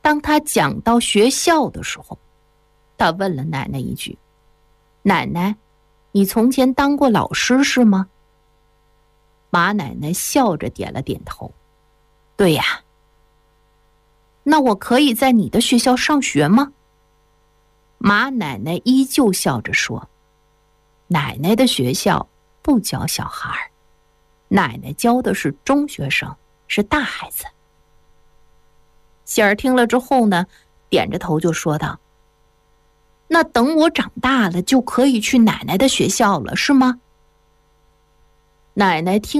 当他讲到学校的时候，他问了奶奶一句：奶奶，你从前当过老师是吗？马奶奶笑着点了点头：对呀。那我可以在你的学校上学吗？马奶奶依旧笑着说：奶奶的学校不教小孩，奶奶教的是中学生，是大孩子。喜儿听了之后呢，点着头就说道：那等我长大了就可以去奶奶的学校了，是吗？奶奶听